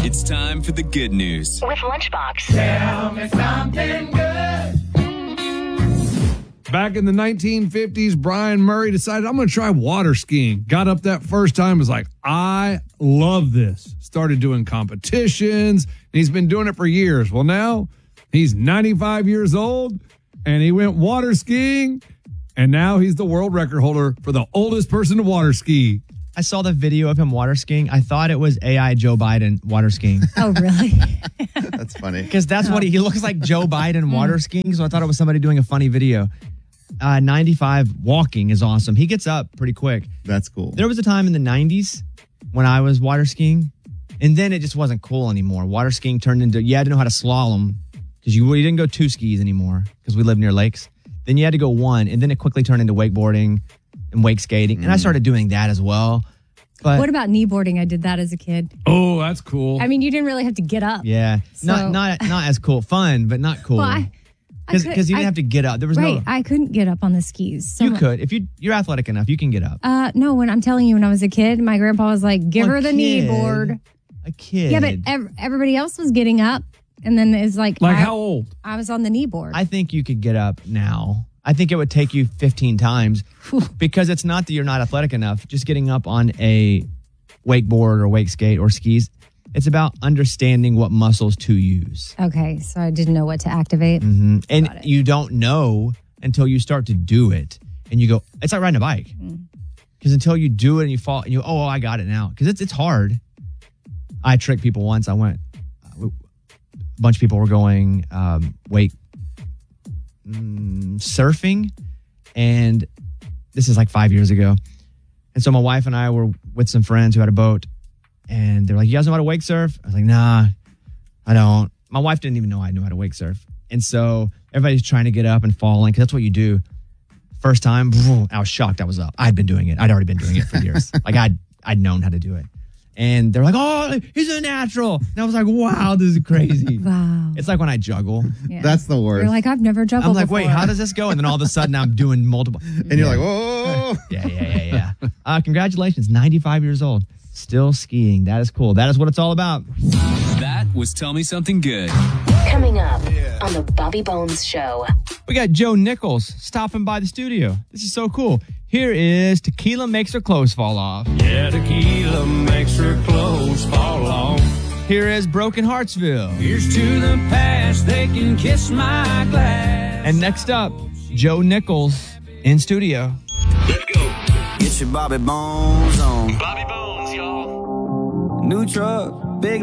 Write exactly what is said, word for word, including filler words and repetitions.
It's time for the good news with Lunchbox. Tell me something good. Back in the nineteen fifties, Brian Murray decided, I'm going to try water skiing. Got up that first time, was like, I love this. Started doing competitions, and he's been doing it for years. Well, now he's ninety-five years old, and he went water skiing, and now he's the world record holder for the oldest person to water ski. I saw the video of him water skiing. I thought it was A I Joe Biden water skiing. Oh, really? That's funny. Because that's what he, he looks like, Joe Biden water skiing. So I thought it was somebody doing a funny video. Uh, ninety-five walking is awesome. He gets up pretty quick. That's cool. There was a time in the nineties when I was water skiing, and then it just wasn't cool anymore. Water skiing turned into, you had to know how to slalom because you, you didn't go two skis anymore because we live near lakes. Then you had to go one, and then it quickly turned into wakeboarding and wake skating. And I started doing that as well. But what about kneeboarding? I did that as a kid. Oh, that's cool. I mean, you didn't really have to get up. yeah, So- not not not as cool. Fun, but not cool. Well, I, I Because could- you didn't I- have to get up. There was Right. no. I couldn't get up on the skis. You Someone- could if you you're athletic enough. You can get up. Uh, no, when I'm telling you, when I was a kid, my grandpa was like, give Well, her the kid. kneeboard. A kid. Yeah, but ev- everybody else was getting up. And then it's like, Like I, how old? I was on the kneeboard. I think you could get up now. I think it would take you fifteen times because it's not that you're not athletic enough. Just getting up on a wakeboard or wake skate or skis, it's about understanding what muscles to use. Okay, so I didn't know what to activate. Mm-hmm. Got And it. you don't know until you start to do it. And you go, it's like riding a bike. Because until you do it and you fall and you, oh, I got it now. Because it's, it's hard. I tricked people once. I went, a bunch of people were going um, wake mm, surfing. And this is like five years ago. And so my wife and I were with some friends who had a boat. And they're like, you guys know how to wake surf? I was like, nah, I don't. My wife didn't even know I knew how to wake surf. And so everybody's trying to get up and falling because that's what you do. First time, I was shocked I was up. I'd been doing it. I'd already been doing it for years. Like I'd, I'd known how to do it. And they're like, oh, he's a natural. And I was like, wow, this is crazy. Wow. It's like when I juggle. Yeah. That's the worst. You're like, I've never juggled I'm like, before. wait, how does this go? And then all of a sudden I'm doing multiple. and you're like, whoa. Yeah, yeah, yeah, yeah. Uh, congratulations, ninety-five years old. Still skiing. That is cool. That is what it's all about. That was Tell Me Something Good. Coming up on the Bobby Bones Show. We got Joe Nichols stopping by the studio. This is so cool. Here is Tequila Makes Her Clothes Fall Off. Yeah, tequila makes her clothes fall off. Here is Broken Heartsville. Here's to the past, they can kiss my glass. And next up, Joe Nichols in studio. Let's go. Get your Bobby Bones on. Bobby Bones, y'all. New truck, big